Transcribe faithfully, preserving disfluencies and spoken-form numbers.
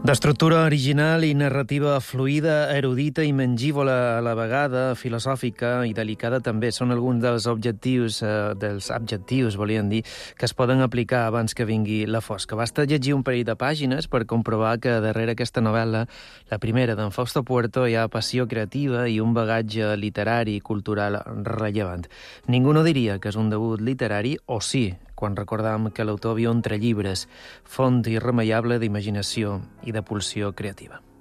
D'estructura original i narrativa fluida, erudita i mengívola a la vegada, filosòfica i delicada també, són alguns dels objectius, eh, dels adjectius, volien dir, que es poden aplicar abans que vingui la fosca. Basta llegir un parell de pàgines per comprovar que darrere aquesta novel·la, la primera d'en Fausto Puerto, hi ha passió creativa i un bagatge literari i cultural rellevant. Ningú no diria que és un debut literari, o sí, quan recordam que l'autor viu entre llibres, font irremeiable d'imaginació i de pulsió creativa.